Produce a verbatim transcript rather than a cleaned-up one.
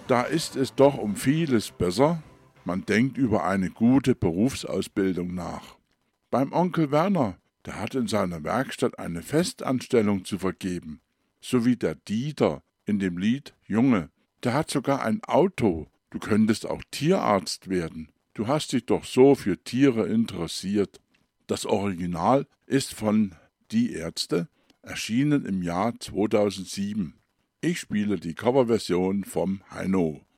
Da ist es doch um vieles besser. Man denkt über eine gute Berufsausbildung nach. Beim Onkel Werner, der hat in seiner Werkstatt eine Festanstellung zu vergeben. So wie der Dieter in dem Lied Junge. Der hat sogar ein Auto. Du könntest auch Tierarzt werden. Du hast dich doch so für Tiere interessiert. Das Original ist von Die Ärzte, erschienen im Jahr zweitausendsieben. Ich spiele die Coverversion vom Heino.